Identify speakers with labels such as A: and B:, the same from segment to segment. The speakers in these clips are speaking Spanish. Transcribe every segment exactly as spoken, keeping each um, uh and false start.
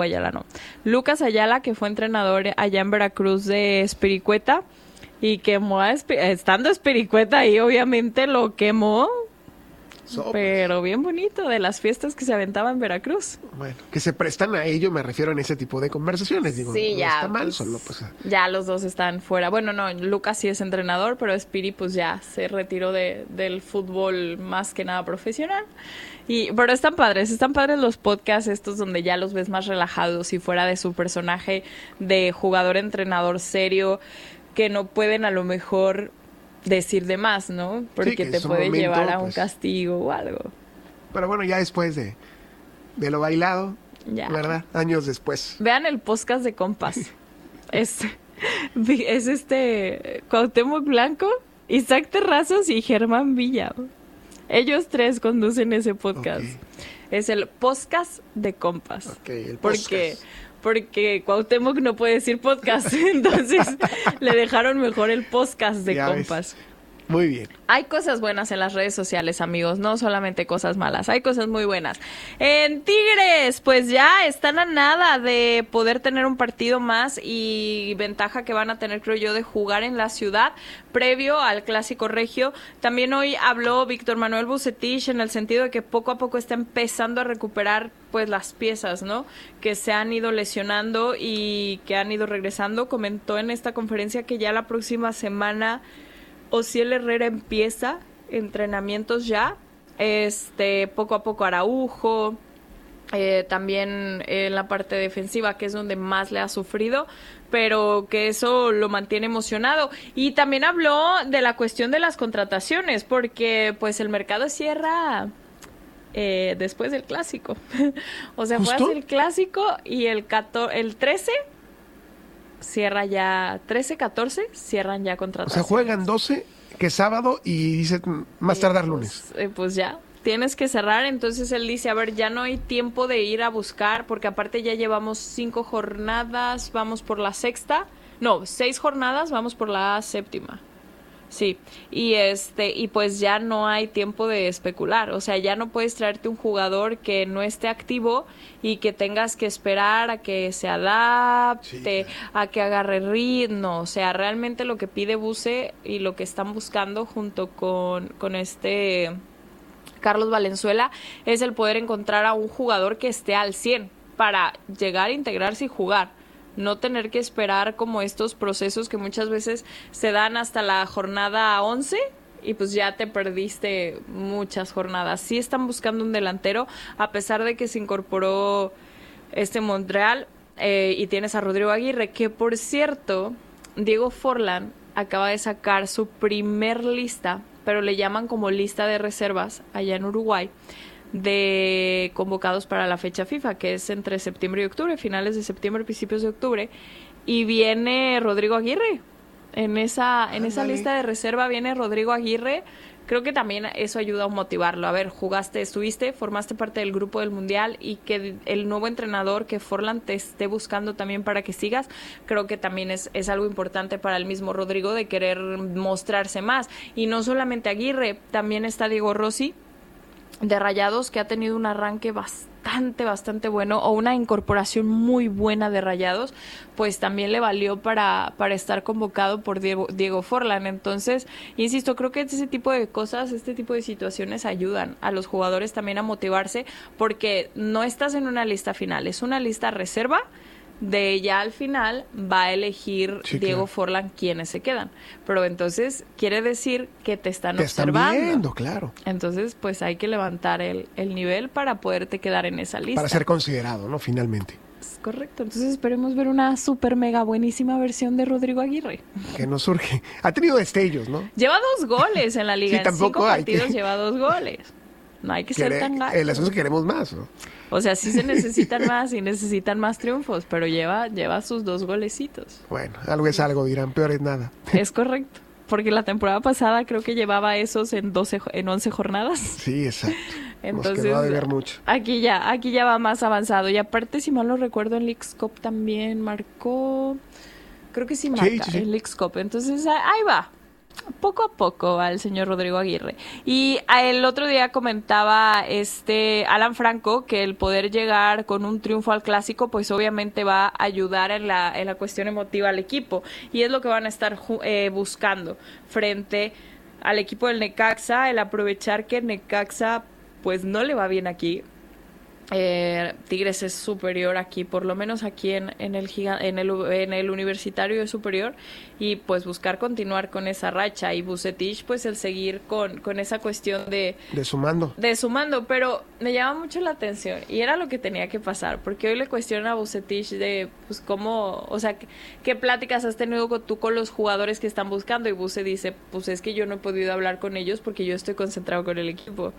A: Ayala no. Lucas Ayala, que fue entrenador allá en Veracruz de Espiricueta y quemó a Esp- estando Espiricueta ahí, obviamente lo quemó.
B: Sobres.
A: Pero bien bonito, de las fiestas que se aventaban en Veracruz.
B: Bueno, que se prestan a ello, me refiero en ese tipo de conversaciones. Digo,
A: Sí,
B: no
A: ya,
B: está mal,
A: pues,
B: solo pues...
A: ya los dos están fuera. Bueno, no, Lucas sí es entrenador, pero Espiri pues ya se retiró de, del fútbol más que nada profesional. Y, pero están padres, están padres los podcasts estos donde ya los ves más relajados y fuera de su personaje de jugador-entrenador serio, que no pueden a lo mejor decir de más, ¿no? Porque
B: Sí, que
A: te
B: es un
A: puede
B: momento,
A: llevar a un
B: pues,
A: castigo o algo.
B: Pero bueno, ya después de, de lo bailado,
A: Ya.
B: ¿verdad? Años después.
A: Vean el podcast de compas. es, es este Cuauhtémoc Blanco, Isaac Terrazas y Germán Villa. Ellos tres conducen ese podcast.
B: Okay.
A: Es el podcast de compas.
B: Ok, el
A: Porque,
B: podcast.
A: porque Cuauhtémoc no puede decir podcast, entonces le dejaron mejor el podcast de
B: Ya
A: compas.
B: ves. Muy bien.
A: Hay cosas buenas en las redes sociales, amigos, no solamente cosas malas, hay cosas muy buenas. En Tigres, pues ya están a nada de poder tener un partido más y ventaja que van a tener, creo yo, de jugar en la ciudad previo al Clásico Regio. También hoy habló Víctor Manuel Bucetich en el sentido de que poco a poco está empezando a recuperar pues las piezas, ¿no? Que se han ido lesionando y que han ido regresando. Comentó en esta conferencia que ya la próxima semana Osiel Herrera empieza entrenamientos ya, este poco a poco Araujo, eh, también en la parte defensiva, que es donde más le ha sufrido, pero que eso lo mantiene emocionado. Y también habló de la cuestión de las contrataciones, porque pues el mercado cierra eh, después del Clásico. O sea,
B: ¿Justo?
A: fue hace el Clásico y el catorce, el trece cierra ya, trece, catorce, cierran ya
B: O
A: contrataciones.
B: sea, juegan doce, que es sábado, y dice más
A: Eh,
B: tardar
A: pues,
B: lunes.
A: eh, pues ya, tienes que cerrar. Entonces él dice, a ver, ya no hay tiempo de ir a buscar, porque aparte ya llevamos cinco jornadas, vamos por la sexta, no, seis jornadas, vamos por la séptima. Sí, y este y pues ya no hay tiempo de especular, o sea, ya no puedes traerte un jugador que no esté activo y que tengas que esperar a que se adapte,
B: Sí,
A: a que agarre ritmo, o sea, realmente lo que pide Buse y lo que están buscando junto con, con este Carlos Valenzuela es el poder encontrar a un jugador que esté al cien para llegar a integrarse y jugar. No tener que esperar como estos procesos que muchas veces se dan hasta la jornada once y pues ya te perdiste muchas jornadas. Sí están buscando un delantero, a pesar de que se incorporó este Montreal eh, y tienes a Rodrigo Aguirre, que por cierto, Diego Forlán acaba de sacar su primer lista, pero le llaman como lista de reservas allá en Uruguay, de convocados para la fecha FIFA, que es entre septiembre y octubre, finales de septiembre, principios de octubre, y viene Rodrigo Aguirre. En esa, en esa lista de reserva viene Rodrigo Aguirre. Creo que también eso ayuda a motivarlo. A ver, jugaste, estuviste, formaste parte del grupo del Mundial y que el nuevo entrenador, que Forlán, te esté buscando también para que sigas, creo que también es, es algo importante para el mismo Rodrigo de querer mostrarse más. Y no solamente Aguirre, también está Diego Rossi, de Rayados, que ha tenido un arranque bastante, bastante bueno, o una incorporación muy buena de Rayados, pues también le valió para, para estar convocado por Diego, Diego Forlán. Entonces, insisto, creo que ese tipo de cosas, este tipo de situaciones ayudan a los jugadores también a motivarse, porque no estás en una lista final, es una lista reserva, de ya al final va a elegir
B: Sí,
A: Diego
B: claro.
A: Forlán quiénes se quedan. Pero entonces quiere decir que te están
B: Te están
A: observando.
B: viendo, claro.
A: Entonces, pues hay que levantar el, el nivel para poderte quedar en esa lista.
B: Para ser considerado, ¿no? Finalmente.
A: Es correcto. Entonces esperemos ver una super mega buenísima versión de Rodrigo Aguirre.
B: Que nos surge. Ha tenido destellos, ¿no?
A: Lleva dos goles en la liga.
B: Sí,
A: en
B: tampoco
A: cinco
B: hay
A: partidos
B: que-
A: lleva dos goles. No hay que ser
B: Quere-
A: tan gacho.
B: el asunto es que queremos más, ¿no?
A: O sea, sí se necesitan más y necesitan más triunfos, pero lleva, lleva sus dos golecitos.
B: Bueno, algo es algo, dirán, peor es nada.
A: Es correcto. Porque la temporada pasada creo que llevaba esos en doce, jo- en once jornadas.
B: Sí, exacto.
A: Entonces,
B: Nos quedó a deber mucho.
A: Aquí ya, aquí ya va más avanzado. Y aparte, si mal no recuerdo, en Leagues Cup también marcó. Creo que sí marca
B: sí, sí.
A: en Leagues Cup. Entonces, ahí va. Poco a poco al señor Rodrigo Aguirre. Y el otro día comentaba este Alan Franco que el poder llegar con un triunfo al clásico pues obviamente va a ayudar en la, en la cuestión emotiva al equipo, y es lo que van a estar eh, buscando frente al equipo del Necaxa, el aprovechar que Necaxa pues no le va bien aquí. Eh, Tigres es superior aquí, por lo menos aquí en, en, el giga, en, el, en el Universitario es superior, y pues buscar continuar con esa racha, y Vucetich pues el seguir con, con esa cuestión de...
B: De sumando.
A: De sumando, pero me llama mucho la atención, y era lo que tenía que pasar, porque hoy le cuestionan a Vucetich de pues cómo, o sea, ¿qué, qué pláticas has tenido con, tú con los jugadores que están buscando? Y Vuce dice, pues es que yo no he podido hablar con ellos porque yo estoy concentrado con el equipo.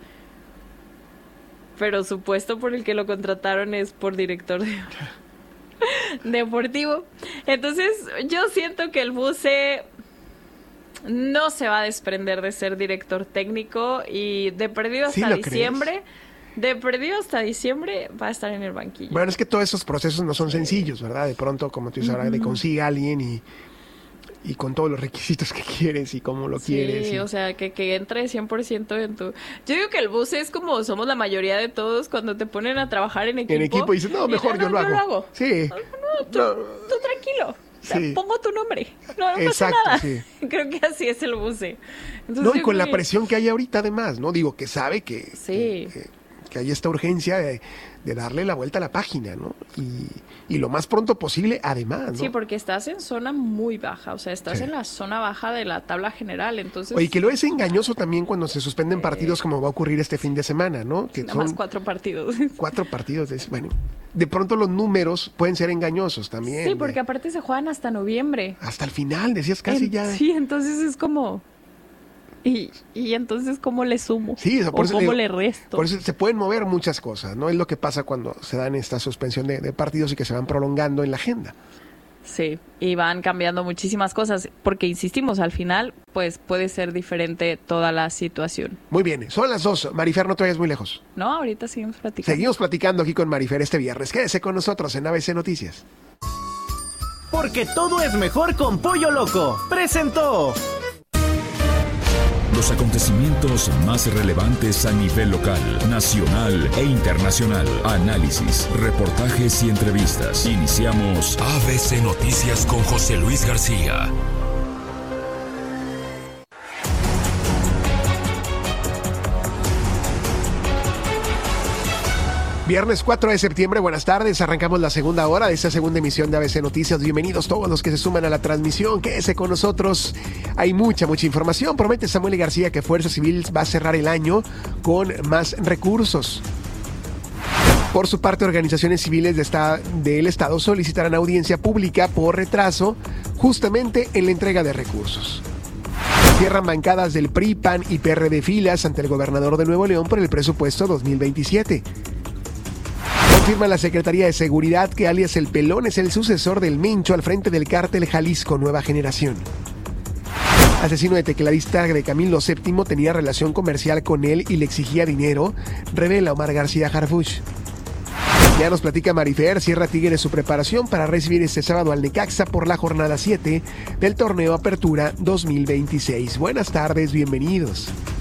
A: Pero supuesto por el que lo contrataron es por director de... deportivo. Entonces yo siento que el Vuce no se va a desprender de ser director técnico, y de perdido hasta ¿Sí diciembre, crees? de perdido hasta diciembre va a estar en el banquillo.
B: Bueno, es que todos esos procesos no son sencillos, ¿verdad? De pronto, como tú dices, ahora uh-huh. de consigue a alguien y... y con todos los requisitos que quieres y cómo lo
A: sí,
B: quieres.
A: Sí, y... o sea, que, que entre cien por ciento en tu... Yo digo que el Vuce es como somos la mayoría de todos cuando te ponen a trabajar en equipo.
B: En equipo y dices, no, mejor y, no, yo, no, lo yo lo hago. Sí.
A: No, no, tú, no. tú tranquilo. O sea, sí. Pongo tu nombre. No, no
B: Exacto,
A: pasa nada.
B: Sí.
A: Creo que así es el Vuce. Entonces,
B: no, y con la presión que hay ahorita además, ¿no? Digo, que sabe que...
A: Sí.
B: Que, que, que hay esta urgencia de, de darle la vuelta a la página, ¿no? Y... Y lo más pronto posible, además, ¿no?
A: Sí, porque estás en zona muy baja, o sea, estás sí. en la zona baja de la tabla general, entonces...
B: Oye, que lo es engañoso también cuando se suspenden eh... partidos como va a ocurrir este fin de semana, ¿no? Que
A: Nada
B: son
A: más cuatro partidos.
B: Cuatro partidos, de... bueno, de pronto los números pueden ser engañosos también.
A: Sí, porque de... aparte se juegan hasta noviembre.
B: Hasta el final, decías casi
A: en...
B: ya.
A: Sí, entonces es como... Y, y entonces, ¿cómo le sumo?
B: Sí, o, por
A: ¿O
B: eso,
A: cómo
B: digo,
A: le resto?
B: Por eso se pueden mover muchas cosas, ¿no? Es lo que pasa cuando se dan esta suspensión de, de partidos y que se van prolongando en la agenda.
A: Sí, y van cambiando muchísimas cosas, porque insistimos, al final, pues puede ser diferente toda la situación.
B: Muy bien, son las dos. Marifer, no te vayas muy lejos.
A: No, ahorita seguimos platicando.
B: Seguimos platicando aquí con Marifer este viernes. Quédese con nosotros en A B C Noticias.
C: Porque todo es mejor con Pollo Loco. Presentó...
D: Los acontecimientos más relevantes a nivel local, nacional e internacional. Análisis, reportajes y entrevistas. Iniciamos A B C Noticias con José Luis García.
B: Viernes cuatro de septiembre, buenas tardes, arrancamos la segunda hora de esta segunda emisión de A B C Noticias. Bienvenidos todos los que se suman a la transmisión, quédese con nosotros, hay mucha, mucha información. Promete Samuel García que Fuerza Civil va a cerrar el año con más recursos. Por su parte, organizaciones civiles de esta, del Estado solicitarán audiencia pública por retraso justamente en la entrega de recursos. Cierran bancadas del P R I, P A N y P R D filas ante el gobernador de Nuevo León por el presupuesto dos mil veintisiete. Confirma la Secretaría de Seguridad que alias El Pelón es el sucesor del Mencho al frente del cártel Jalisco Nueva Generación. Asesino de tecladista de Camilo séptimo tenía relación comercial con él y le exigía dinero, revela Omar García Harfuch. Ya nos platica Marifer, cierra Tigres su preparación para recibir este sábado al Necaxa por la jornada siete del torneo Apertura dos mil veintiséis. Buenas tardes, bienvenidos.